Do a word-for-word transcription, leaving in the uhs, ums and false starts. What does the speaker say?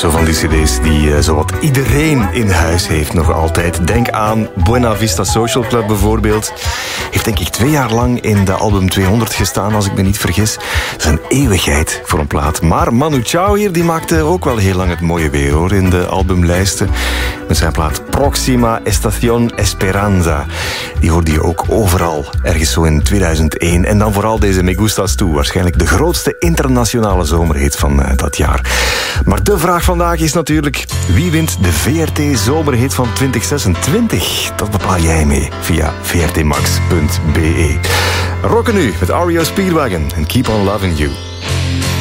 Zo van die cd's die uh, zowat iedereen in huis heeft nog altijd. Denk aan Buena Vista Social Club bijvoorbeeld. Heeft denk ik twee jaar lang in de album tweehonderd gestaan, als ik me niet vergis. Dat is een eeuwigheid voor een plaat. Maar Manu Chao hier, die maakte ook wel heel lang het mooie weer, hoor, in de albumlijsten. Met zijn plaat Proxima Estación Esperanza. Die hoorde je ook overal, ergens zo in tweeduizend één. En dan vooral deze Me Gustas Tú, waarschijnlijk de grootste internationale zomerhit van uh, dat jaar. Maar de vraag vandaag is natuurlijk: wie wint de V R T Zomerhit van twintig zesentwintig? Dat bepaal jij mee via v r t max punt b e. Rocken nu met R E O Speedwagon en Keep on Loving You.